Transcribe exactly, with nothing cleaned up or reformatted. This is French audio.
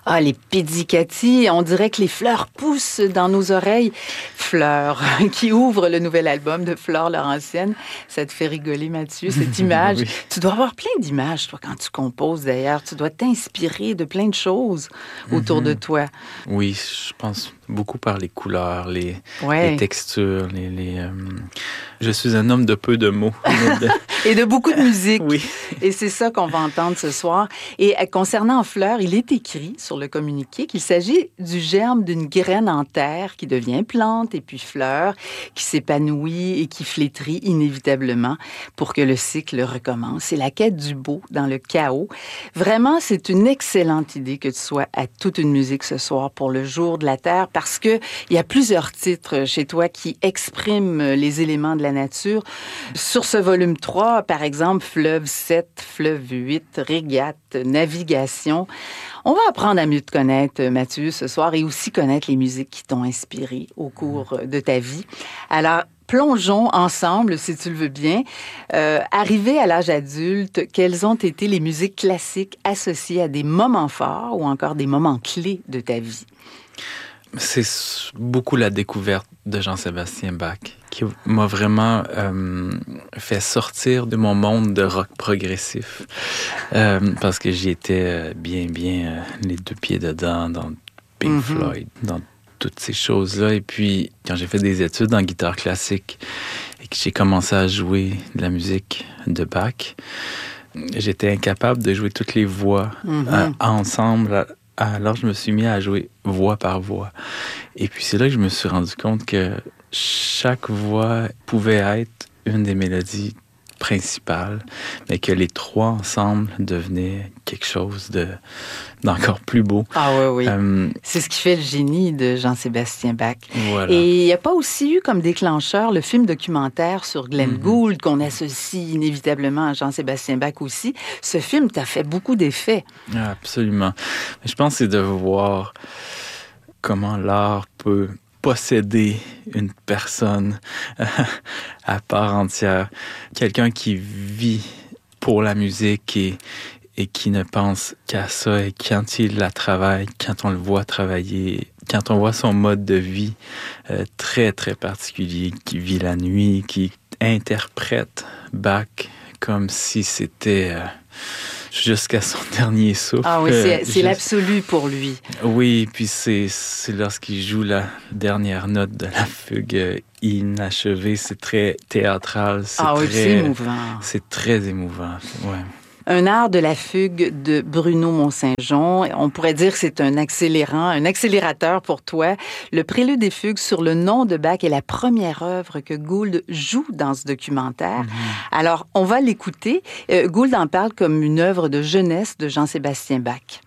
Ah, les pizzicati, on dirait que les fleurs poussent dans nos oreilles. Fleurs, qui ouvre le nouvel album de Flore Laurentienne. Ça te fait rigoler, Mathieu, cette image. Oui. Tu dois avoir plein d'images, toi, quand tu composes, d'ailleurs. Tu dois t'inspirer de plein de choses autour mm-hmm. de toi. Oui, je pense beaucoup par les couleurs, les, ouais. les textures, les... les euh... Je suis un homme de peu de mots. Et de beaucoup de musique. Oui. Et c'est ça qu'on va entendre ce soir. Et concernant Fleur, il est écrit sur le communiqué qu'il s'agit du germe d'une graine en terre qui devient plante et puis fleur, qui s'épanouit et qui flétrit inévitablement pour que le cycle recommence. C'est la quête du beau dans le chaos. Vraiment, c'est une excellente idée que tu sois à toute une musique ce soir pour le jour de la Terre parce que il y a plusieurs titres chez toi qui expriment les éléments de la nature. Sur ce volume trois, par exemple, Fleuve sept, Fleuve huit, Régate, Navigation. On va apprendre à mieux te connaître, Mathieu, ce soir, et aussi connaître les musiques qui t'ont inspiré au cours de ta vie. Alors, plongeons ensemble, si tu le veux bien. Euh, arrivé à l'âge adulte, quelles ont été les musiques classiques associées à des moments forts ou encore des moments clés de ta vie? C'est beaucoup la découverte de Jean-Sébastien Bach qui m'a vraiment euh, fait sortir de mon monde de rock progressif. Euh, parce que j'y étais bien, bien euh, les deux pieds dedans dans Pink mm-hmm. Floyd, dans toutes ces choses-là. Et puis, quand j'ai fait des études en guitare classique et que j'ai commencé à jouer de la musique de Bach, j'étais incapable de jouer toutes les voix mm-hmm. euh, ensemble. Alors, je me suis mis à jouer voix par voix. Et puis, c'est là que je me suis rendu compte que chaque voix pouvait être une des mélodies principales, mais que les trois ensemble devenaient quelque chose de, d'encore plus beau. Ah oui, oui. Euh, c'est ce qui fait le génie de Jean-Sébastien Bach. Voilà. Et il n'y a pas aussi eu comme déclencheur le film documentaire sur Glenn mm-hmm. Gould, qu'on associe inévitablement à Jean-Sébastien Bach aussi. Ce film t'a fait beaucoup d'effets. Absolument. Je pense que c'est de voir comment l'art peut posséder une personne à part entière. Quelqu'un qui vit pour la musique et, et qui ne pense qu'à ça. Et quand il la travaille, quand on le voit travailler, quand on voit son mode de vie euh, très, très particulier, qui vit la nuit, qui interprète Bach comme si c'était... Euh, jusqu'à son dernier souffle. Ah oui, c'est, c'est Juste... l'absolu pour lui. Oui, puis c'est, c'est lorsqu'il joue la dernière note de la fugue inachevée, c'est très théâtral. C'est ah très, oui, c'est émouvant. C'est très émouvant, ouais. Un art de la fugue de Bruno Mont-Saint-Jean. On pourrait dire que c'est un accélérant, un accélérateur pour toi. Le prélude des fugues sur le nom de Bach est la première œuvre que Gould joue dans ce documentaire. Mm-hmm. Alors, on va l'écouter. Euh, Gould en parle comme une œuvre de jeunesse de Jean-Sébastien Bach.